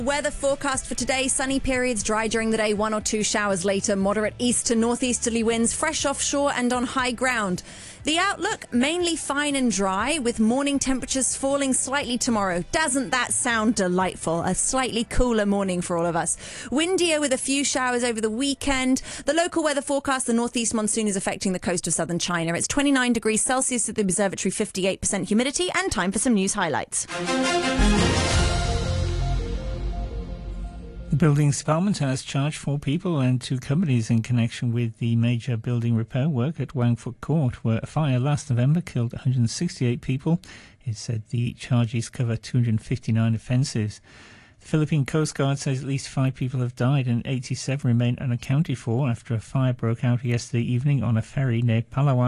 Weather forecast for today, sunny periods, dry during the day, 1 or 2 showers later, moderate east to northeasterly winds, fresh offshore and on high ground. The outlook, mainly fine and dry, with morning temperatures falling slightly tomorrow. Doesn't that sound delightful? A slightly cooler morning for all of us. Windier with a few showers over the weekend. The local weather forecast, the northeast monsoon is affecting the coast of southern China. It's 29 degrees Celsius at the observatory, 58% humidity, and time for some news highlights. The Buildings Department has charged 4 people and 2 companies in connection with the major building repair work at Wangfuk Court, where a fire last November killed 168 people. It said the charges cover 259 offences. The Philippine Coast Guard says at least 5 people have died and 87 remain unaccounted for after a fire broke out yesterday evening on a ferry near Palawan.